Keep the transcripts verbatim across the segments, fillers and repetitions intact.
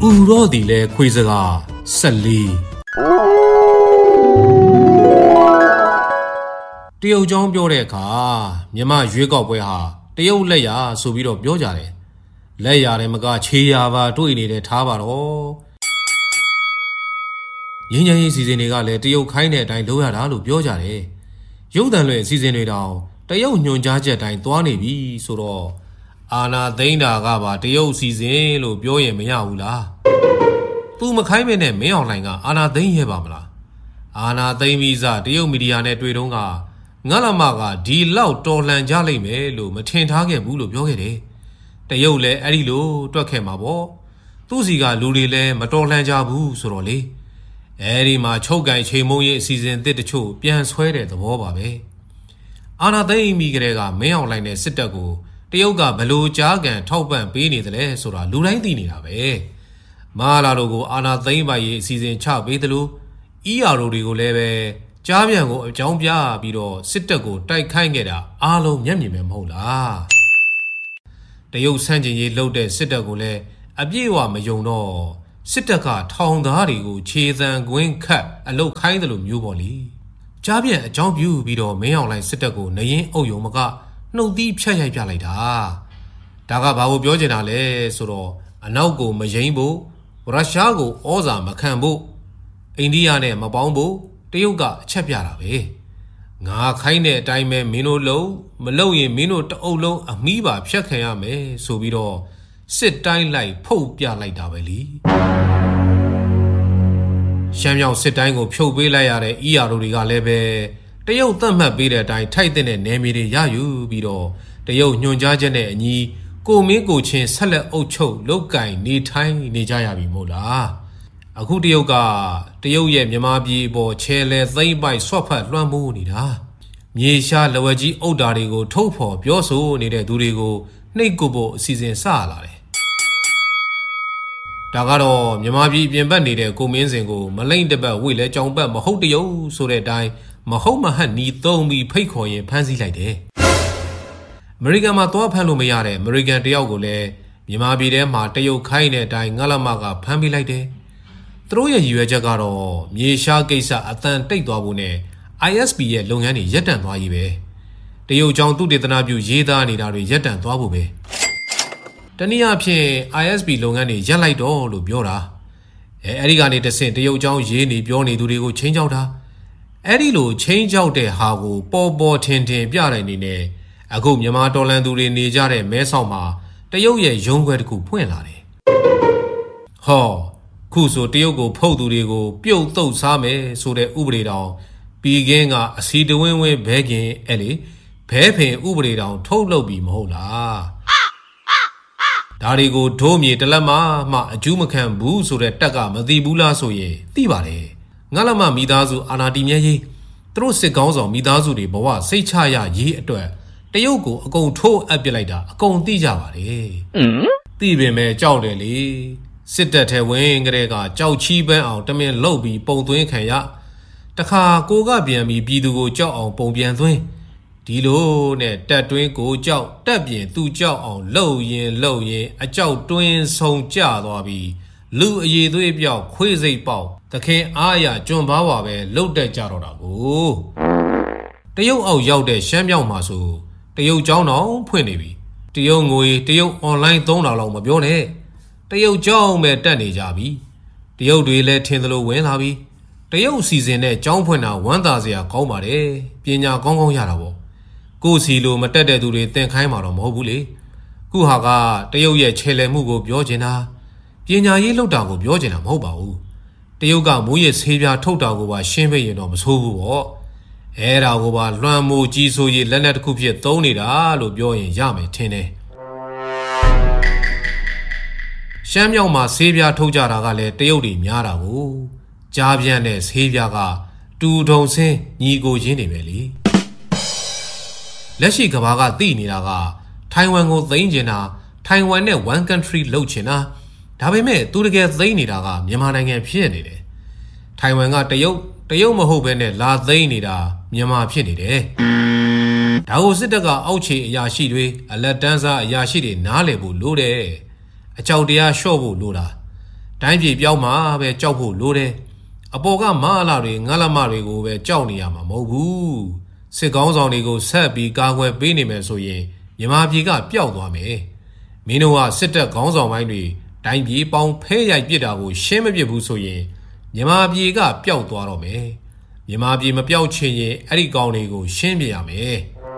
ဥရောဒီလေခွေစကားဆက်လီတရုတ်ကျောင်းပြောတဲ့အခါမြန်မာရွေးကောက်ပွဲဟာတရုတ်လက်ရဆိုပြီးတော့ပြောကြတယ်လက်ရတယ်မကခြေရပါတွေ့နေတဲ့ထားပါတော့ရင်းချမ်းရေးစီစဉ်တွေကလည်းတရုတ်ခိုင်းတဲ့အတိုင်းလုပ်ရတာလို့ပြောကြတယ်ရုပ်သံလွှင့်စီစဉ်တွေတောင်တရုတ်ညွှန်ကြားချက်တိုင်းသွားနေပြီဆိုတော့အာနာသိန်းတာကပါတရုတ်စီစဉ်လို့ပြောရင်မရဘူးလားသူမခိုင်းမဲနဲ့မင်းအောင်လှိုင်ကအာနာသိန်းရဲပါမလားအာနာသိန်းပြီးစားတရုတ်မီဒီယာနဲ့တွေ့တုန်းကငါလမကဒီလောက်တော်လှန်ကြလိမ့်မယ်လို့မထင်ထားခဲ့ဘူးလို့ပြောခဲ့တယ်တရုတ်လည်းအဲ့ဒီလိုတွက်ခဲ့မှာပေါ့သူ့စီကလူတွေလည်းမတော်လှန်ကြဘူးဆိုတော့လေအဲ့ဒီမှာချုပ်ကန်ချိန်မုံရေးအစီအစဉ်အသစ်တချို့ပြန်ဆွဲတဲ့သဘောပါပဲအာနာသိန်းမိကလေးကမင်းအောင်လှိုင်နဲ့စစ်တပ်ကိုတရုတ်ကဘလို့ကြားကန်ထောက်ပံ့ပေးနေတယ်လဲဆိုတာလူတိုင်းသိနေတာပဲမာလာတို့ကိုအာနာသိန်းပိုင်ရေးအစီအစဉ်ချပေးတယ်လို့အီအာရိုတွေကိုလည်းပဲကြားပြန်ကိုအကြောင်းပြပြီးတော့စစ်တပ်ကိုတိုက်ခိုက်ခဲ့တာအားလုံးမျက်မြင်ပဲမဟုတ်လားတရုတ်ဆန့်ကျင်ရေးလှုပ်တဲ့စစ်တပ်ကိုလည်းအပြည့်အဝမယုံတော့စစ်တပ်ကထောင်သားတွေကိုခြေသံကွင်းခတ်အလုတ်ခိုင်းတယ်လို့မျိုးပေါ့လေကြားပြန်အကြောင်းပြုပြီးတော့မင်းအောင်လှိုင်စစ်တပ်ကိုနရင်အုပ်ယုံမကနှုတ်သီးဖြတ်ရိုက်ပြလိုက်တာဒါကဘာကိုပြောချင်တာလဲဆိုတော့အနောက်ကိုမယိမ်းဖို့ရုရှားကိုဩဇာမခံဖို့အိန္ဒိယနဲ့မပေါင်းဖို့တရုတ်ကအချက်ပြတာပဲငါခိုင်းတဲ့အတိုင်းပဲမင်းတို့လုံးမလုံးရင်မင်းတို့တအုပ်လုံးအမီးပါဖြတ်ခံရမယ်ဆိုပြီးတော့စစ်တိုင်းလိုက်ဖုတ်ပြလိုက်တာပဲလीရှမ်းမြောင်စစ်တိုင်းကိုဖြုတ်ပေးလိုက်ရတဲ့ အီ အာ တို့တွေကလည်းပဲတရုတ်သတ်မှတ်ပေးတဲ့အတိုင်းထိုက်တဲ့နယ်မြေတွေရယူပြီးတော့တရုတ်ညွှန်ကြားချက်နဲ့အညီကိုမင်းကိုချင်းဆက်လက်အုပ်ချုပ်လုတ်ကင်နေထိုင်နေကြရပြီမို့လားအခုတရုတ်ကတရုတ်ရဲ့မြန်မာပြည်ပေါ်ချဲလဲသိမ့်ပိုက်ဆွတ်ဖတ်လွှမ်းမိုးနေတာမြေရှားလဝကြီးအုပ်တာတွေကိုထုတ်ဖော်ပြောဆိုနေတဲ့သူတွေကိုနှိပ်ကွပ်ဖို့အစီအစဉ်စလာတယ်ဒါကတော့မြန်မာပြည်ပြင်ပနေတဲ့ကိုမင်းစင်ကိုမလိမ့်တပတ်ဝိလဲကြောင်ပတ်မဟုတ်တရုတ်ဆိုတဲ့အတိုင်းမဟုတ်မဟတ်နီးသုံးပြီးဖိတ်ခေါ်ရင်ဖမ်းဆီးလိုက်တယ်အမေရိကန်မှာသွားဖမ်းလို့မရတဲ့အမေရိကန်တယောက်ကိုလည်းမြန်မာပြည်ထဲမှာတရုတ်ခိုင်းတဲ့အတိုင်းငါလမကဖမ်းပေးလိုက်တယ်သူတို့ရဲ့ရည်ရွယ်ချက်ကတော့မြေရှားကိစ္စအတန်တိတ်သွားဖို့နဲ့ အိုင် အက်စ် ပီ ရဲ့လုပ်ငန်းတွေရပ်တန့်သွားရေးပဲတရုတ်ကြောင့်သူတေသနာပြုရေးသားနေတာတွေရပ်တန့်သွားဖို့ပဲတနည်းအားဖြင့် အိုင် အက်စ် ပီ လုပ်ငန်းတွေရပ်လိုက်တော့လို့ပြောတာအဲအဲ့ဒီကနေတဆင့်တရုတ်ကြောင့်ရေးနေပြောနေသူတွေကိုချင်းချောက်တာအဲ့ဒီလိုချင်းချောက်တဲ့ဟာကိုပေါ်ပေါ်ထင်ထင်ပြတဲ့အနေနဲ့အခုမြန်မာတော်လန်သူတွေနေကြတဲ့မဲဆောက်မှာတရုတ်ရဲ့ရုံးခွဲတစ်ခုဖွင့်လာတယ်ဟောခုဆိုတရုတ်ကိုဖုတ်သူတွေကိုပြုတ်တုတ်စားမယ်ဆိုတဲ့ဥပဒေတောင်ပြီးကင်းကအစီတဝင်းဝင်းဘဲခင်အဲ့လေဘဲဖင်ဥပဒေတောင်ထုတ်လုပ်ပြီးမဟုတ်လားဒါတွေကိုဒိုးမြေတလက်မှမှအကျူးမခံဘူးဆိုတဲ့တက်ကမသိဘူးလားဆိုရင်သိပါတယ်ငါလမမိသားစုအာနာတီမြဲရေးသူတို့စစ်ကောင်းဆောင်မိသားစုတွေဘဝစိတ်ချရရေးအတွက်တရုတ်ကိုအကုန်ထိုးအပ်ပစ်လိုက်တာအကုန်သိကြပါတယ်သိပင်မဲ့ကြောက်တယ်လေစစ်တပ်ထဲဝင်ကြတဲ့ကကြောက်ချီးပန်းအောင်တမင်လှုပ်ပြီးပုံသွင်းခံရတခါကိုကပြန်ပြီးပြည်သူကိုကြောက်အောင်ပုံပြန်သွင်းဒီလိုနဲ့တက်တွင်းကိုကြောက်တက်ပြင်သူကြောက်အောင်လှုပ်ရင်လှုပ်ရင်အကြောက်တွင်းဆုံးကျသွားပြီးလူအည်သွေးပြောက်ခွေးစိတ်ပေါက်သခင်အားရကျွန်းပါပါပဲလှုပ်တက်ကြတော့တာကိုတရုတ်အောက်ရောက်တဲ့ရှမ်းမြောက်မှာဆိုတရုတ်ကျောင်းတော်ဖွင့်နေပြီတရုတ်ငွေတရုတ်အွန်လိုင်းသုံးတာလောက်မပြောနဲ့တရုတ်ကျောင်းပဲတက်နေကြပြီတရုတ်တွေလည်းထင်သလိုဝင်လာပြီတရုတ်စီစဉ်တဲ့ကျောင်းဖွင့်တာဝမ်းသာစရာကောင်းပါတယ်ပညာကောင်းကောင်းရတာပေါ့ကိုစီလိုမတက်တဲ့သူတွေသင်ခိုင်းမှာတော့မဟုတ်ဘူးလေခုဟာကတရုတ်ရဲ့ခြေလှယ်မှုကိုပြောချင်တာပညာရေးလှုပ်တာကိုပြောချင်တာမဟုတ်ပါဘူးတရုတ်ကမူးယစ်ဆေးပြားထုတ်တာကိုပါရှင်းပေးရင်တော့မဆိုးဘူးပေါ့အဲ့ဒါကိုပါလွှမ်းမိုးကြီးဆိုရေးလက်နက်တစ်ခုဖြစ်သုံးနေတာလို့ပြောရင်ရမယ်ထင်တယ်ရှမ်းမြောက်မှာဆေးပြားထုတ်ကြတာကလည်းတရုတ်တွေများတာကိုကြားပြန့်တဲ့ဆေးပြားကတူထုံဆင်းညီကိုရင်းနေပဲလေလက်ရှိကဘာကသိနေတာကထိုင်ဝမ်ကိုသိမ်းကျင်တာထိုင်ဝမ်နဲ့ one country လုပ်ချင်တာဒါပေမဲ့သူတကယ်သိမ်းနေတာကမြန်မာနိုင်ငံဖြစ်နေတယ်ထိုင်ဝမ်ကတရုတ်တရုတ်မဟုတ်ဘဲနဲ့လာသိမ်းနေတာမြန်မာဖြစ်နေတယ်ဒါကိုစစ်တပ်ကအောက်ခြေအရာရှိတွေအလက်တန်းစားအရာရှိတွေနားလည်ဖို့လိုတယ်အကြောက်တရားလျှော့ဖို့လိုတာတိုင်းပြည်ပြောင်းမှာပဲကြောက်ဖို့လိုတယ်အပေါ်ကမအလာတွေငါလမတွေကိုပဲကြောက်နေရမှာမဟုတ်ဘူးစစ်ကောင်းဆောင်တွေကိုဆက်ပြီးကာကွယ်ပေးနေမယ်ဆိုရင်မြန်မာပြည်ကပျောက်သွားမယ်မင်းတို့ကစစ်တပ်ခေါင်းဆောင်ပိုင်းတွေတိုင်းပြည်ပေါင်းဖဲရိုက်ပစ်တာကိုရှင်းမပစ်ဘူးဆိုရင်မြန်မာပြည်ကပျောက်သွားတော့မယ်မြန်မာပြည်မပျောက်ချင်ရင်အဲ့ဒီကောင်တွေကိုရှင်းပြရမယ်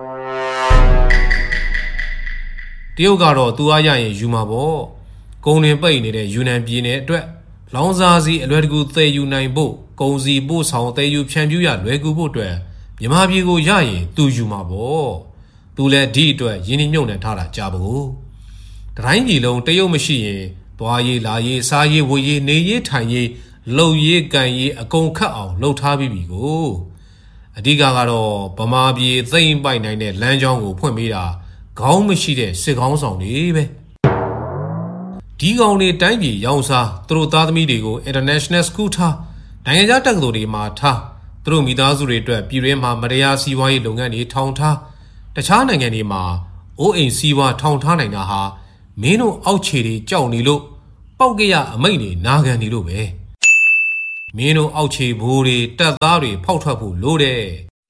တရုတ်ကတော့သူအားရရင်ယူမှာပေါ့ကုန်တွင်ပိတ်နေတဲ့ယူနန်ပြည်နယ်အတွက်လောင်စာစီအလွယ်တကူသယ်ယူနိုင်ဖို့ကုန်စည်ပို့ဆောင်သယ်ယူဖြန့်ဖြူးရလွယ်ကူဖို့အတွက်မြန်မာပြည်ကိုရရင်သူယူမှာပေါ့သူလည်းဒီအတွက်ရင်းနှီးမြှုပ်နှံထားတာကြားဖို့တတိုင်းပြည်လုံးတရုတ်မရှိရင်သွားရေးလာရေးစားရေးဝေရေးနေရေးထိုင်ရေးလှုပ်ရေးကန်ရေးအကုန်ခတ်အောင်လှုပ်ထားပြီးပြီကိုအဓိကကတော့ဗမာပြည်သိမ့်ပိုက်နိုင်တဲ့လမ်းကြောင်းကိုဖွင့်ပေးတာခေါင်းမရှိတဲ့စစ်ကောင်းဆောင်တွေပဲဒီကောင်တွေတိုင်းပြည်ရောင်းစားသူတို့သားသမီးတွေကို international school ထားနိုင်ငံခြားတက္ကသိုလ်တွေမှာထားသူတို့မိသားစုတွေအတွက်ပြည်တွင်းမှာမတရားစီးပွားရေးလုပ်ငန်းတွေထောင်ထားတခြားနိုင်ငံတွေမှာအိုးအိမ်စီးပွားထောင်ထားနိုင်တာဟာမင်းတို့အောက်ခြေတွေကြောက်နေလို့ပောက်ကရအမိတ်တွေနာခံနေလို့ပဲမင်းတို့အောက်ခြေဘိုးတွေတပ်သားတွေဖောက်ထွက်ဖို့လိုတယ်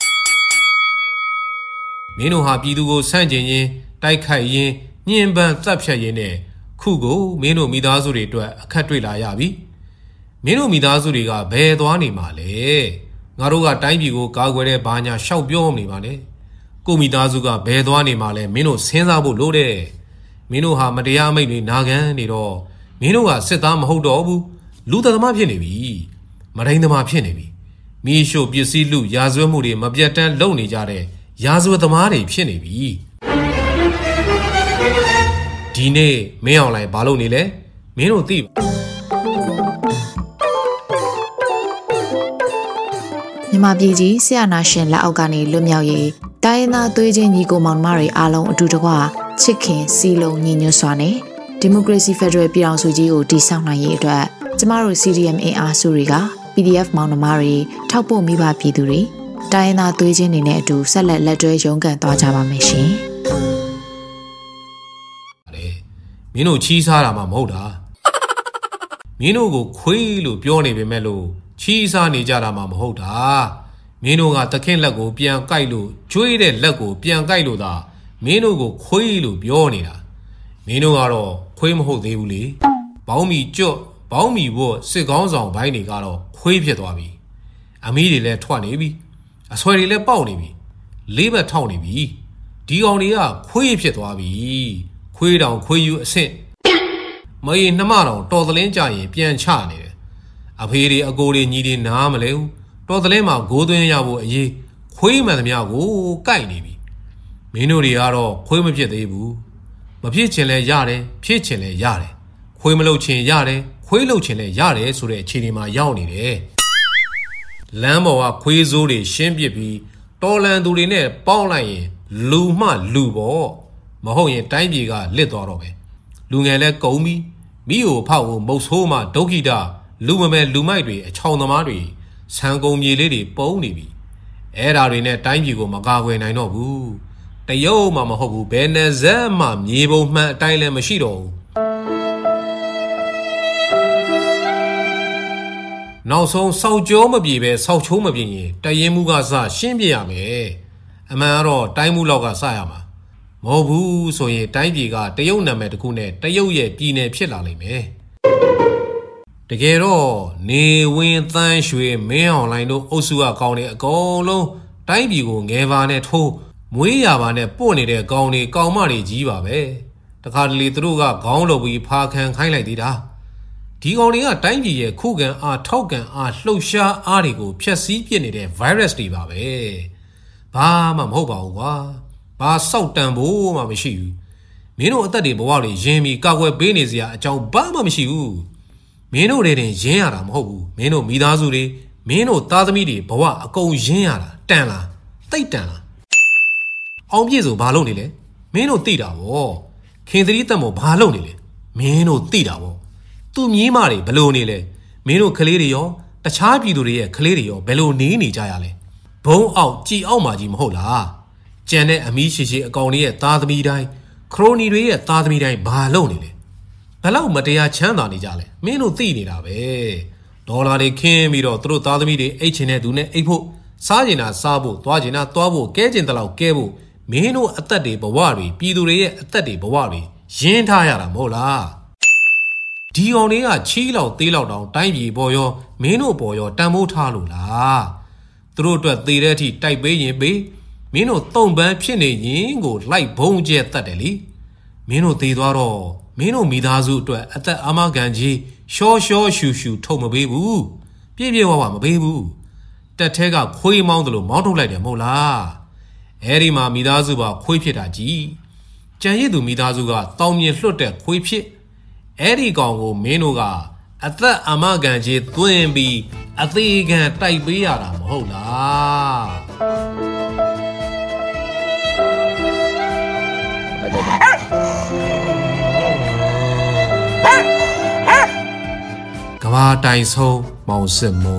မင်းတို့ဟာပြည်သူကိုဆန့်ကျင်ရင်တိုက်ခိုက်ရင်ညှဉ်းပန်းတပ်ဖြတ်ရင်နဲ့ခုကိုမင်းတို့မိသားစုတွေအတွက်အခက်တွေ့လာရပြီမင်းတို့မိသားစုတွေကဘယ်သွားနေမှာလဲငါတို့ကတိုင်းပြည်ကိုကာကွယ်တဲ့ဘာညာရှောက်ပြောနေပါနဲ့ကိုမိသားစုကဘယ်သွားနေမှာလဲမင်းတို့စဉ်းစားဖို့လိုတယ်မင်းတို့ဟာမတရားအမိတ်တွေနာခံနေတော့မင်းတို့ကစစ်သားမဟုတ်တော့ဘူးလူသမားဖြစ်နေပြီမရင်းသမားဖြစ်နေပြီမီးရှို့ပစ္စည်းလူရာဇဝတ်မှုတွေမပြတ်တမ်းလုပ်နေကြတဲ့ရာဇဝတ်သမားတွေဖြစ်နေပြီဒီနေ့မင်းအောင်လိုက်ဘာလုပ်နေလဲမင်းတို့သိမြန်မာပြည်ကြီးဆရာနာရှင်လက်အောက်ကနေလွတ်မြောက်ရေးတိုင်းရင်းသားသွေးချင်းညီကိုမောင်နှမတွေအားလုံးအတူတကွချစ်ခင်စီလုံးညီညွတ်စွာနဲ့ဒီမိုကရေစီဖက်ဒရယ်ပြည်ထောင်စုကြီးကိုတည်ဆောက်နိုင်ရေးအတွက်ကျမတို့ စီ ဒီ အမ် အင်အားစုတွေက ပီ ဒီ အက်ဖ် မောင်နှမတွေထောက်ပို့မိဘပြည်သူတွေတိုင်းရင်းသားသွေးချင်းတွေနဲ့အတူဆက်လက်လက်တွဲရုန်းကန်သွားကြပါမယ်ရှင်မင်းတို့ချီးစားတာမှမဟုတ်တာမင်းတို့ကိုခွေးလို့ပြောနေပေမဲ့လို့ချီးစားနေကြတာမှမဟုတ်တာမင်းတို့ကသခင်လက်ကိုပြန်ကိုက်လို့ကျွေးတဲ့လက်ကိုပြန်ကိုက်လို့သာမင်းတို့ကိုခွေးလို့ပြောနေတာမင်းတို့ကတော့ခွေးမဟုတ်သေးဘူးလေဘောင်းမီကျွတ်ဘောင်းမီဝတ်စစ်ကောင်းဆောင်ဘိုင်းတွေကတော့ခွေးဖြစ်သွားပြီအမီးတွေလည်းထွက်နေပြီအဆွဲတွေလည်းပေါက်နေပြီလေးဘက်ထောက်နေပြီဒီကောင်တွေကခွေးဖြစ်သွားပြီခွေးတောင်ခွေးယူအဆင့်မအေးနှမတောင်တော်သလင်းကြရင်ပြန်ချနေတယ်အဖေတွေအကိုတွေညီတွေနားမလဲဘူးတော်သလင်းမှာဂိုးသွင်းရဖို့အရေးခွေးမှန်သမျှကိုကိုက်နေပြီမင်းတို့တွေကတော့ခွေးမဖြစ်သေးဘူးမဖြစ်ချင်လဲရတယ်ဖြစ်ချင်လဲရတယ်ခွေးမလုပ်ချင်ရတယ်ခွေးလုပ်ချင်လဲရတယ်ဆိုတဲ့အခြေအနေမှာရောက်နေတယ်လမ်းပေါ်ကခွေးစိုးတွေရှင်းပစ်ပြီးတော်လန်သူတွေနဲ့ပေါင်းလိုက်ရင်လူမှလူပေါ့မဟုတ်ရင်တိုင်းပြည်ကလစ်သွားတော့ပဲလူငယ်လဲကုံပြီးမိကိုဖောက်ကိုမုတ်ဆိုးမှဒုက္ခိတလူမမဲလူမိုက်တွေအချောင်သမားတွေဆန်ကုန်မြေလေးတွေပုံနေပြီအဲ့ဓာတွေနဲ့တိုင်းပြည်ကိုမကာကွယ်နိုင်တော့ဘူးတရုတ်မှမဟုတ်ဘူးဘယ်နဲ့ဇက်မှမြေပုံမှန်အတိုင်းလည်းမရှိတော့ဘူးနောက်ဆုံးစောက်ကြောမပြေပဲစောက်ချိုးမပြေရင်တရင်မှုကစရှင်းပြရမယ်အမှန်ကတော့တိုင်းမှုလောက်ကစရမှာမဟုတ်ဘူးဆိုရင်တိုင်းပြည်ကတရုတ်နာမည်တစ်ခုနဲ့တရုတ်ရဲ့ပြည်နယ်ဖြစ်လာလိမ့်မယ်တကယ်တော့နေဝင်းသန်းရွှေမင်းအောင်လိုင်းတို့အုပ်စုကကောင်းတဲ့အကုန်လုံးတိုင်းပြည်ကိုငယ်ပါနဲ့ထိုးမွေးရပါနဲ့ပို့နေတဲ့ကောင်းတွေကောင်းမတွေကြီးပါပဲတခါတလေသူတို့ကခေါင်းလုပ်ပြီးဖာခံခိုင်းလိုက်သေးတာဒီကောင်တွေကတိုင်းပြည်ရဲ့ခုခံအားထောက်ခံအားလှုပ်ရှားအားတွေကိုဖျက်ဆီးပစ်နေတဲ့ virus တွေပါပဲဘာမှမဟုတ်ပါဘူးကွာဘာစောက်တန်ဖို့မှမရှိဘူးမင်းတို့အသက်တွေဘဝတွေရင်းပြီးကာကွယ်ပေးနေစရာအကြောင်းဘာမှမရှိဘူးမင်းတို့တွေတင်ရင်းရတာမဟုတ်ဘူးမင်းတို့မိသားစုတွေမင်းတို့သားသမီးတွေဘဝအကုန်ရင်းရတာတန်လားတိတ်တန်လားအောင်ပြည့်ဆိုဘာလုပ်နေလဲမင်းတို့သိတာဗောခင်သတိတက်မို့ဘာလုပ်နေလဲမင်းတို့သိတာဗောသူ့မြေးမတွေဘလို့နေလဲမင်းတို့ကလေးတွေရောတခြားပြည်သူတွေရဲ့ကလေးတွေရောဘယ်လိုနေနေကြရလဲဘုံအောက်ကြည်အောက်မှာကြီးမဟုတ်လားကျန်တဲ့အမီးရှိရှိအကောင်တွေရဲ့သားသမီးတိုင်းခရိုနီတွေရဲ့သားသမီးတိုင်းဘာလုပ်နေလဲဘလောက်မတရားချမ်းသာနေကြလဲမင်းတို့သိနေတာပဲဒေါ်လာတွေခင်းပြီးတော့သူတို့သားသမီးတွေအိတ်ချင်တဲ့သူနဲ့အိတ်ဖို့စားကျင်တာစားဖို့သွားကျင်တာသွားဖို့ကဲကျင်တဲ့လောက်ကဲဖို့မင်းတို့အသက်တွေဘဝတွေပြည်သူတွေရဲ့အသက်တွေဘဝတွေရင်းထားရတာမဟုတ်လားဒီအောင်တွေကချီးလောက်သေးလောက်တောင်တိုင်းပြည်ပေါ်ရောမင်းတို့ပေါ်ရောတန်ဖိုးထားလို့လားသူတို့အတွက်သေတဲ့အထိတိုက်ပေးရင်ပေးမင်းတို့တုံပန်းဖြစ်နေရင်ကိုလိုက်ဘုံကျဲတတ်တယ်လीမင်းတို့သေသွားတော့မင်းတို့မိသားစုအတွက်အသက်အာမခံကြီးရှောရှောရှူရှူထုတ်မပေးဘူးပြည့်ပြည့်ဝဝမပေးဘူးတက်ထဲကခွေးမောင်းတယ်လို့မောင်းထုတ်လိုက်တယ်မဟုတ်လားအဲ့ဒီမှာမိသားစုပါခွေးဖြစ်တာကြီးကြံရည်သူမိသားစုကတောင်းမြင်လွတ်တဲ့ခွေးဖြစ်အဲ့ဒီကောင်ကိုမင်းတို့ကအသက်အာမခံကြီးသွင်းပြီးအသေးခံတိုက်ပေးရတာမဟုတ်လားကဘာတိုင်ဆုံးမောင်စစ်မုံ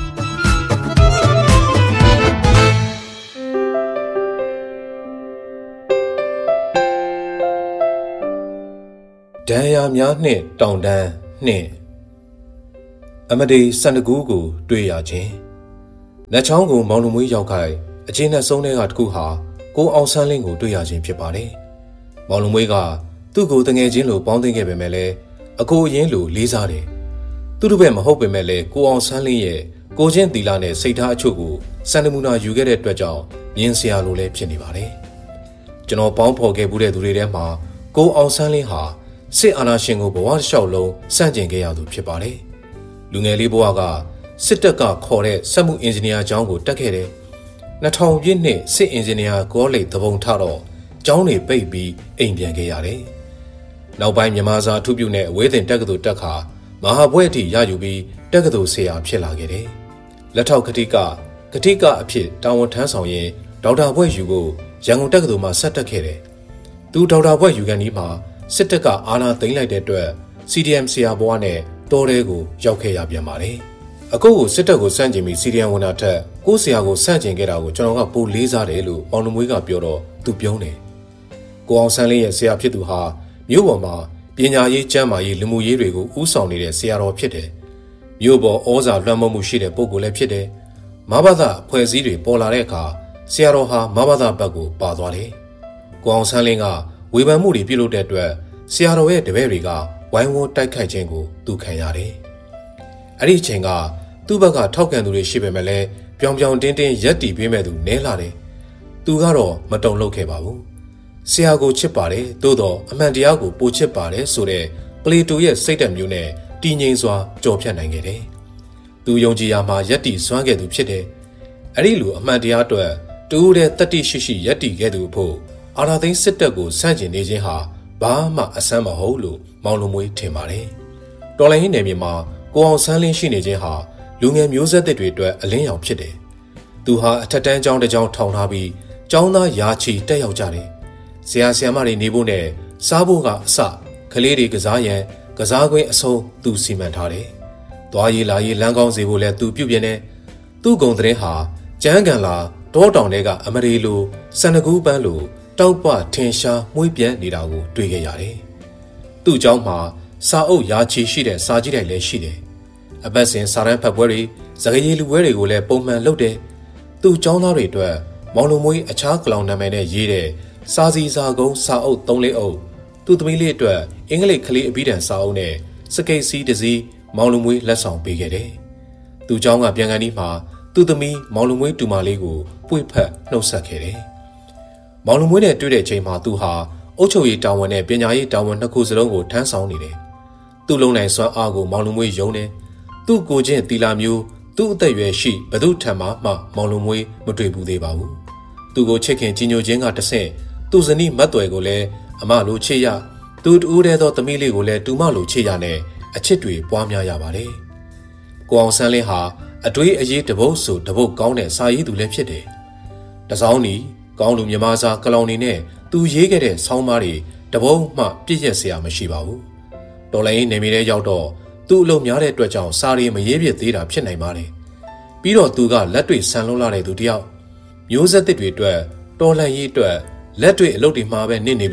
ဒဏ်ရာများနှင့်တောင်တန်းနှင့်အမဒီစန္ဒကူးကိုတွေ့ရခြင်းလက်ချောင်းကိုမောင်လူမွေးရောက်ခိုင်အချင်းနဲ့ဆုံးတဲ့ကတခုဟာကိုအောင်ဆန်းလင်းကိုတွေ့ရခြင်းဖြစ်ပါတယ်မောင်လူမွေးကသူ့ကိုတငယ်ချင်းလိုပေါင်းသိခဲ့ပေမဲ့လည်းအကိုအရင်လိုလေးစားတယ်သူတို့ဘက်မဟုတ်ပေမဲ့လည်းကိုအောင်ဆန်းလင်းရဲ့ကိုချင်းတီလာနဲ့စိတ်ထားအချို့ကိုစန္ဒမူနာယူခဲ့တဲ့အတွက်ကြောင့်မြင်စရာလိုလည်းဖြစ်နေပါတယ်ကျွန်တော်ပေါင်းဖော်ခဲ့မှုတဲ့သူတွေထဲမှာကိုအောင်ဆန်းလင်းဟာစစ်အာဏာရှင်ကိုဘဝတစ်လျှောက်လုံးစန့်ကျင်ခဲ့ရသူဖြစ်ပါတယ်လူငယ်လေးဘဝကစစ်တပ်ကခေါ်တဲ့စက်မှုအင်ဂျင်နီယာကျောင်းကိုတက်ခဲ့တယ်နှစ်ထောင်ပြည့်နှစ်စစ်အင်ဂျင်နီယာကောလိပ်သဘုံထတော့ကျောင်းတွေပိတ်ပြီးအိမ်ပြန်ခဲ့ရတယ်နောက်ပိုင်းမြန်မာစာအထူးပြုနဲ့အဝေးသင်တက္ကသိုလ်တက်ခါမဟာဘွဲ့အထိရယူပြီးတက္ကသိုလ်ဆရာဖြစ်လာခဲ့တယ်လက်ထောက်ကတိကကတိကအဖြစ်တာဝန်ထမ်းဆောင်ရင်ဒေါက်တာဘွဲ့ယူဖို့ရန်ကုန်တက္ကသိုလ်မှာဆက်တက်ခဲ့တယ်သူဒေါက်တာဘွဲ့ယူကန်ဒီမှာစစ်တပ်ကအာဏာသိမ်းလိုက်တဲ့အတွက် စီ ဒီ အမ် ဆရာဘွားနဲ့တောထဲကိုရောက်ခဲ့ရပြန်ပါတယ်။အခုကိုစစ်တပ်ကိုစန့်ကျင်ပြီး စီ ဒီ အမ် ဝင်တာထက်ကိုဆရာကိုစန့်ကျင်ခဲ့တာကိုကျွန်တော်ကပိုလေးစားတယ်လို့မောင်နှမွေးကပြောတော့သူပြောတယ်။ကိုအောင်ဆန်းလေးရဲ့ဆရာဖြစ်သူဟာမြို့ပေါ်မှာပညာရေးကျန်းမာရေးလူမှုရေးတွေကိုဦးဆောင်နေတဲ့ဆရာတော်ဖြစ်တယ်။မြို့ပေါ်ဩဇာလွှမ်းမိုးမှုရှိတဲ့ပုဂ္ဂိုလ်လည်းဖြစ်တယ်။မဘာသာအဖွဲ့အစည်းတွေပေါ်လာတဲ့အခါဆရာတော်ဟာမဘာသာဘက်ကိုပါသွားတယ်။ကိုအောင်ဆန်းလင်းကဝေဖန်မှုတွေပြုလုပ်တဲ့အတွက်ဆရာတော်ရဲ့တပည့်တွေကဝိုင်းဝန်းတိုက်ခိုက်ခြင်းကိုသူခံရတယ်။အဲ့ဒီအချိန်ကသူ့ဘက်ကထောက်ခံသူတွေရှိပေမဲ့လည်းပြောင်ပြောင်တင်းတင်းရက်တီပေးမဲ့သူနဲလာတယ်။သူကတော့မတုံ့လောက်ခဲ့ပါဘူး။ဆရာကိုချစ်ပါတယ်သို့တော့အမှန်တရားကိုပိုချစ်ပါတယ်ဆိုတဲ့ပလေတိုရဲ့စိတ်ဓာတ်မျိုးနဲ့တည်ငြိမ်စွာကြော်ဖြတ်နိုင်ခဲ့တယ်။သူယုံကြည်ရာမှာရက်တီစွမ်းခဲ့သူဖြစ်တယ်။အဲ့ဒီလိုအမှန်တရားအတွက်တူးတဲ့တတိရှိရှိရက်တီခဲ့သူဖို့အာရာသိန်းစစ်တပ်ကိုစန့်ကျင်နေခြင်းဟာဘာမှအဆန်းမဟုတ်လို့မောင်လုံးမွေးထင်ပါတယ်။တော်လိုင်းနယ်မြေမှာကိုအောင်ဆန်းလင်းရှိနေခြင်းဟာလူငယ်မျိုးဆက်တွေအတွက်အလင်းရောင်ဖြစ်တယ်။သူဟာအထက်တန်းကျောင်းတစ်ကျောင်းထောင်ထားပြီးကျောင်းသားယာချီတက်ရောက်ကြတယ်။ဆရာဆရာမတွေနေဖို့နဲ့စားဖို့ကအစကလေးတွေကစားရန်ကစားကွင်းအဆုံးသူစီမံထားတယ်။သွားရေးလာရေးလမ်းကောင်းစေဖို့လည်းသူပြုပြင်တယ်။သူ့ဂုံတဲ့ဟာကျန်းကန်လာတောတောင်တွေကအမရီလိုစန္ဒကူးပန်းလိုတောက်ပထင်ရှားမှုပြန်နေတာကိုတွေ့ခဲ့ရတယ်။သူ့ကျောင်းမှာစာအုပ်ရာချီရှိတဲ့စာကြည့်တိုင်လည်းရှိတယ်။အပတ်စဉ်စာရန်ဖတ်ပွဲတွေစကားရည်လူပွဲတွေကိုလည်းပုံမှန်လုပ်တယ်။သူ့ကျောင်းသားတွေအတွက်မောင်လုံးမွေးအခြားကလောင်နာမည်နဲ့ရေးတဲ့စာစီစာကုန်းစာအုပ်သုံးလေးအုပ်သူ့သမီးလေးအတွက်အင်္ဂလိပ်ကလေးအပြီးတန်စာအုပ်နဲ့စကိတ်စီးတစ်စီးမောင်လုံးမွေးလက်ဆောင်ပေးခဲ့တယ်။သူ့ကျောင်းကပြန်ကန်ဒီမှာသူ့သမီးမောင်လုံးမွေးတူမလေးကိုပွေ့ဖက်နှုတ်ဆက်ခဲ့တယ်။မောင်လုံးမွေးနဲ့တွေ့တဲ့ချိန်မှာသူဟာအုပ်ချုပ်ရေးတာဝန်နဲ့ပညာရေးတာဝန်နှစ်ခုစလုံးကိုထမ်းဆောင်နေတယ်။သူ့လုံးနိုင်စွမ်းအားကိုမောင်လုံးမွေးယုံတယ်။သူ့ကိုချင်းတီလာမျိုးသူ့အသက်အရွယ်ရှိဘသူထံမှမှမောင်လုံးမွေးမတွေ့ဘူးသေးပါဘူး။သူ့ကိုချစ်ခင်ကြီးညိုခြင်းကတဆင့်သူ့ဇနီးမတ်တော်ကိုလည်းအမလိုချစ်ရသူတူးတဲ့သောသမီးလေးကိုလည်းတူမလိုချစ်ရနဲ့အချစ်တွေပွားများရပါတယ်။ကိုအောင်ဆန်းလင်းဟာအတွေးအရေးတပုတ်ဆိုတပုတ်ကောင်းတဲ့စာရေးသူလည်းဖြစ်တယ်။တစောင်းနီကောင်းလူမြမစာကလောင်နေနဲ့သူရေးခဲ့တဲ့ဆောင်းပါးတွေတပုတ်မှပြည့်ရက်စရာမရှိပါဘူး။တော်လိုင်းနေမီတဲ့ရောက်တော့သူ့အလုပ်များတဲ့အတွက်ကြောင့်စာရီမရေးပြသေးတာဖြစ်နိုင်ပါတယ်။ပြီးတော့သူကလက်တွေ့ဆန်လုံးလာတဲ့သူတယောက်မျိုးဆက်သစ်တွေအတွက်တော်လှန်ရေးအတွက်လက်တွေ့အလုပ်တွေမှာပဲနစ်နေပြီး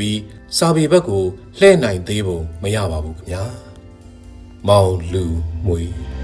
စာပေဘက်ကိုလှည့်နိုင်သေးပုံမရပါဘူးခင်ဗျာမောင်လူမွေ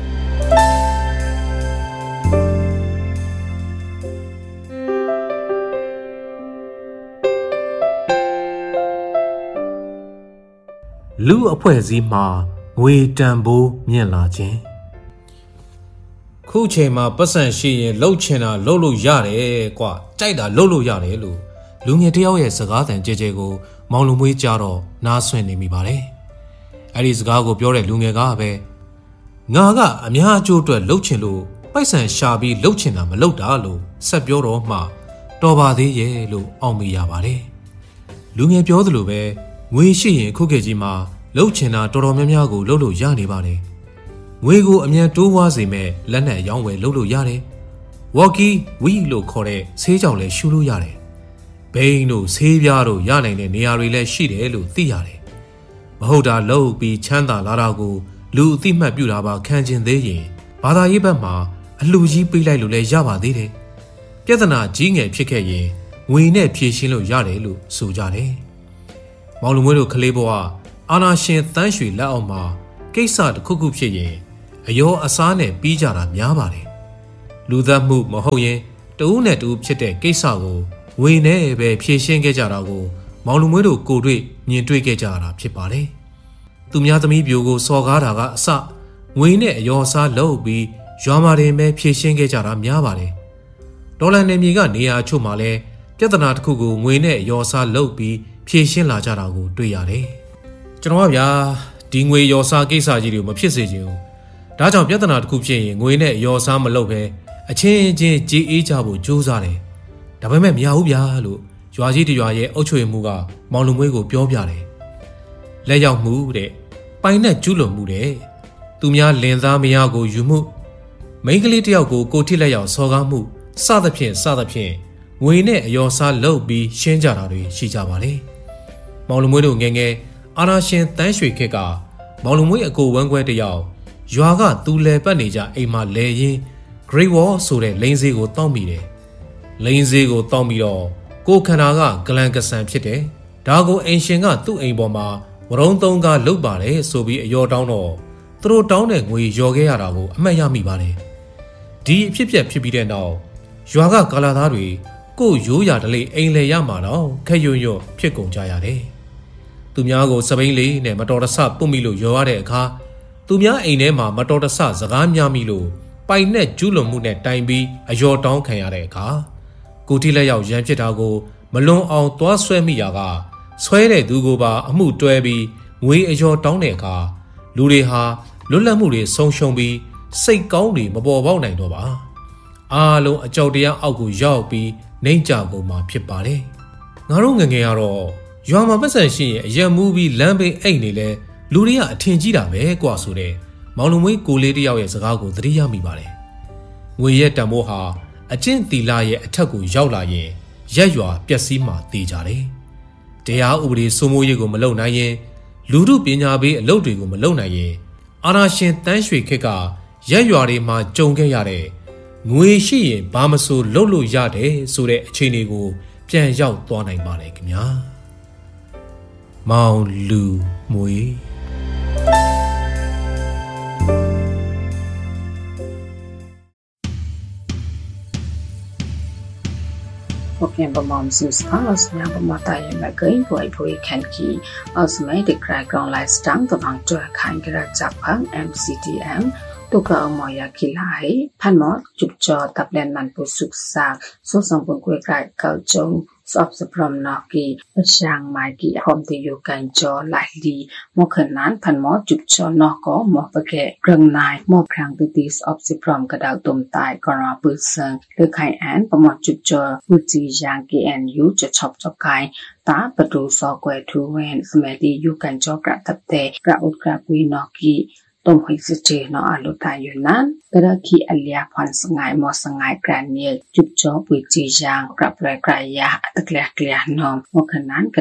လူအဖွဲ့အစည်းမှာငွေတန်ဖိုးမြင့်လာခြင်းခုချိန်မှာပတ်စံရှိရင်လှုပ်ချင်တာလှုပ်လို့ရတယ်ကွာကြိုက်တာလှုပ်လို့ရတယ်လို့လူငယ်တယောက်ရဲ့စကားသံကြဲကြဲကိုမောင်လူမွေးကြတော့နားဆွင့်နေမိပါတယ်အဲ့ဒီစကားကိုပြောတဲ့လူငယ်ကပဲငါကအများအကျိုးအတွက်လှုပ်ချင်လို့ပိုက်ဆံရှာပြီးလှုပ်ချင်တာမလှုပ်တာလို့ဆက်ပြောတော့မှတော်ပါသေးရဲ့လို့အောက်မေ့ရပါတယ်လူငယ်ပြောသလိုပဲငွေရှိရင်ခုခေတ်ကြီးမှာလှုပ်ချင်တာတော်တော်များများကိုလှုပ်လို့ရနေပါတယ်ငွေကိုအမြန်တိုးဝါးစေမဲ့လက်နက်ရောင်းဝယ်လှုပ်လို့ရတယ်ဝေါ်ကီဝီလို့ခေါ်တဲ့ဆေးကြောင်လည်းရှူလို့ရတယ်ဘိန်းတို့ဆေးပြားတို့ရနိုင်တဲ့နေရာတွေလည်းရှိတယ်လို့သိရတယ်မဟုတ်တာလှုပ်ပြီးချမ်းသာလာတာကိုလူအသိမှတ်ပြုတာပါခံကျင်သေးရင်ဘာသာရေးဘက်မှာအလှကြီးပေးလိုက်လို့လည်းရပါသေးတယ်ပြဿနာကြီးငယ်ဖြစ်ခဲ့ရင်ငွေနဲ့ဖြေရှင်းလို့ရတယ်လို့ဆိုကြတယ်မောင်လူမွေးတို့ကလေးဘဝအာနာရှင်တန်းရွှေလက်အောက်မှာကိစ္စတစ်ခုခုဖြစ်ရင်အယောအစားနဲ့ပြီးကြတာများပါတယ်လူသက်မှုမဟုတ်ရင်တဦးနဲ့တဦးဖြစ်တဲ့ကိစ္စကိုငွေနဲ့ပဲဖြေရှင်းခဲ့ကြတာကိုမောင်လူမွေးတို့ကိုတွေ့မြင်တွေ့ခဲ့ကြတာဖြစ်ပါတယ်သူများသမီးပြိုကိုစော်ကားတာကအစငွေနဲ့အယောအစားလုပ်ပြီးရွာမှာတင်ပဲဖြေရှင်းခဲ့ကြတာများပါတယ်ဒေါ်လာနယ်မြေကနေရာအချို့မှာလဲပြဿနာတစ်ခုကိုငွေနဲ့အယောအစားလုပ်ပြီးဖြေရှင်းလာကြတာကိုတွေ့ရတယ်ကျွန်တော်ကဗျာဒီငွေရော်စားကိစ္စကြီးတွေကိုမဖြစ်စေချင်ဘူးဒါကြောင့်ပြဿနာတစ်ခုဖြစ်ရင်ငွေနဲ့ရော်စားမလုပ်ပဲအချင်းချင်းကြေးအေးကြဖို့ကြိုးစားတယ်ဒါပေမဲ့မရဘူးဗျာလို့ရွာကြီးတရွာရဲ့အုပ်ချုပ်ရေးမှူးကမောင်လူမွေးကိုပြောပြတယ်လက်ရောက်မှုတဲ့ပိုင်နဲ့ကျူးလွန်မှုတဲ့သူများလင်သားမယားကိုယူမှုမိန်းကလေးတယောက်ကိုကိုထိလက်ရောက်စော်ကားမှုစသဖြင့်စသဖြင့်ငွေနဲ့အယောစားလုပ်ပြီးရှင်းကြတာတွေရှိကြပါလေမောင်လူမွေးတို့ငယ်ငယ်အာနာရှင်တန်းရွှေခေတ်ကမောင်လူမွေးအကိုဝမ်းခွဲတယောက်ရွာကသူလဲပတ်နေကြအိမ်မှာလဲရင်း Great Wall ဆိုတဲ့လိန်စေးကိုတောက်မိတယ်လိန်စေးကိုတောက်ပြီးတော့ကိုခန္ဓာကဂလန်ကဆန်ဖြစ်တယ်ဒါကိုအိမ်ရှင်ကသူ့အိမ်ပေါ်မှာဝရုံးသုံးကားလုတ်ပါတယ်ဆိုပြီးအယောတောင်းတော့သူတို့တောင်းတဲ့ငွေလျော်ခဲ့ရတာကိုအမှတ်ရမိပါတယ်ဒီအဖြစ်ပြက်ဖြစ်ပြီးတဲ့နောက်ရွာကကာလာသားတွေကိုရိုးရာတလေအိမ်လေရမှာတော့ခက်ရွံ့ရွံ့ဖြစ်ကုန်ကြရတယ်သူများကိုစပိန်လေးနဲ့မတော်တဆပုတ်မိလို့ရောရတဲ့အခါသူများအိမ်ထဲမှာမတော်တဆစကားများမိလို့ပိုင်နဲ့ကျူးလွန်မှုနဲ့တိုင်ပြီးအယောတောင်းခံရတဲ့အခါကိုတိလက်ရောက်ရန်ဖြစ်တာကိုမလွန်အောင်သွားဆွဲမိရာကဆွဲတဲ့သူကိုပါအမှုတွဲပြီးငွေအယောတောင်းတဲ့အခါလူတွေဟာလွတ်လပ်မှုတွေဆုံးရှုံးပြီးစိတ်ကောင်းတွေမပေါ်ပေါက်နိုင်တော့ပါအားလုံးအကြောက်တရားအောက်ကိုရောက်ပြီးနှိမ့်ကြကုန်မှာဖြစ်ပါတယ်ငါတို့ငငယ်ကတော့ရွာမှာပတ်စံရှိရင်အရက်မူးပြီးလမ်းဘေးအိတ်နေလဲလူတွေကအထင်ကြီးတာပဲကွာဆိုတဲ့မောင်လူမွေးကိုလေးတယောက်ရဲ့စကားကိုသတိရမိပါတယ်ငွေရဲ့တန်ဖိုးဟာအကျင့်သီလရဲ့အထက်ကိုရောက်လာရင်ရက်ရွာပျက်စီးမှတေးကြတယ်တရားဥပဒေစိုးမိုးရေးကိုမလုပ်နိုင်ရင်လူထုပညာပေးအလုပ်တွေကိုမလုပ်နိုင်ရင်အာဏာရှင်တန်းရွှေခေတ်ကရက်ရွာတွေမှာကြုံခဲ့ရတဲ့ငွေရှိရင်ဘာမဆိုလုပ်လို့ရတယ်ဆိုတဲ့အခြေအနေကိုပြန်ရောက်သွားနိုင်ပါလေခင်ဗျာမောင်လူမွေ Opian Bamam Sus Carlos Nabamata Magain Boy Boy Kanki Osmatic Crackground Light Stamp the Bang to a kind Japan M C D M Tuka Moya Kilai Panmot Jupjo Tablen Manpu Suksa So some quick right Kaljong Soft the Prom Noki Shang Magi from the Yukan Jaw Lightly Mokanan Panmot Jupjo Noko Mopake Grung Nine More Krang Bitis of the Prom Kadal Dum Tai Gora Busan The Kai An Pamot Jupjo Uzi Yangi and you to chop chop kai Ta Padu Saw Gwe to when Smedi Yukan Jaw Grab Tap Day Grab Grab We Noki Tom Hixity no Aluta Yunan, Beraki Alia Ponsangai Mosangai Granil, Jupjo, Witty Yang, Grab Graya, at the Clear Clear Nom, Mokanan, Kadak,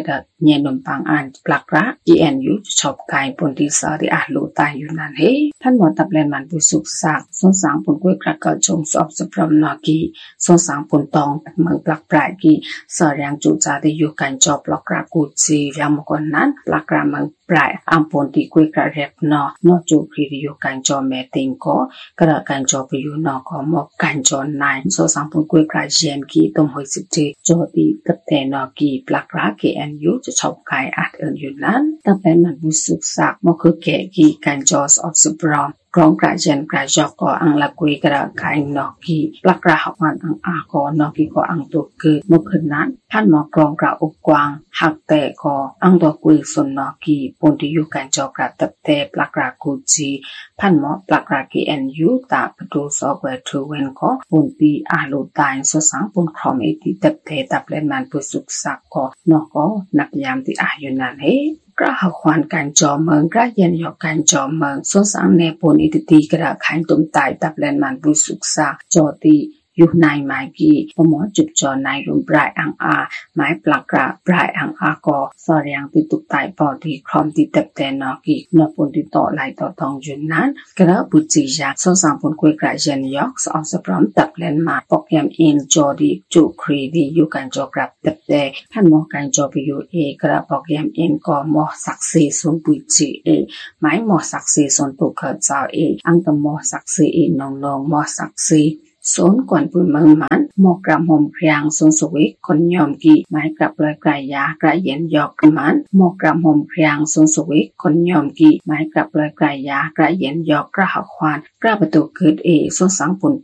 เยนนปังอันปลักระ อี เอ็น ยู ชอบกายปนที่สาริอาลูตายอยู่นั่นเฮท่านหมอตับแลนมันผู้สุกสักสงสารปนกวยกระกจงสอบสปรมนอกีสงสารปนตองเมืองปลักปลายกีสอยังจูจาได้อยู่กันจอบปลักระกูจียามก่อนนั้นปลักระเมืองปลายอัมปนที่กวยกระเร็บนอนอจูครีอยู่กันจอแม่ติงก็กระกันจอไปอยู่นอก็มอกกันจอนายสงสารปนกวยกระเจนกีต้มหอยสิบทีจอดีกับแต่นอกีปลักระเกอันยูจะชอบกายอัดเอินอยู่นั้นตับแลนมันผู้สุกสักมอคือแก่กีกันจอสอบสปรมกรองกระเจนกระจอกก็อังละกุยกระกายนอกีปลักระหักวันอังอาก็นอกีก็อังตัวคือเมื่อคืนนั้นท่านหมอกรองกระอุกวางหักแต่ก็อังตัวกุยส่วนนอกีปนที่อยู่กันจอกระตับแต่ปลักระกูจีท่านหมอปลักระกีเอ็นยูตาประตูซอกเวทรูเวนก็ปนปีอาลูตายสสังปนครอมเอติตับแต่ตับเล่นมันผู้สุกสักก็นอก็นับยามที่อายุนันเฮกระหักวันการจอเมืองกระเย็นยอกการจอเมืองสสังเนปนอิติตีกระขันตุ่มตายตับเล่นมันผู้สุกสักจอตีอยู่ในไม้กีปมอจุบจอในรุมปลายอังอาไม้ปลักระปลายอังอาก็สอรียงติตุกตายปอดีครอมติเต็บแต่นอกีนอปนติต่อไหลต่อทองจุนนั้นกระบุจียาสสังปนกวยกระเย็นยอกสอสพร้อมตับเล่นมาปอกยามอินจอดีจูครีดีอยู่กันจอกรับเต็บแต่ท่านหมอการจอไปอยู่เอกระปอกยามอินก็หมอสักซีส่วนปุยจีเอไม้หมอสักซีส่วนตุกเขิดเจ้าเออังตหมอสักซีเอนองนองหมอสักซีสนกวนปุยเมืองมันหมอกกระหมพยางสนสวิคนยอมกีไม้กลับเลยกลายยากระเย็นยอกมันหมอกกระหมพยางสนสวิคนยอมกีไม้กลับเลยกลายยากระเย็นยอกกระหักควานกระประตูเกิดเอสนสังปุ่น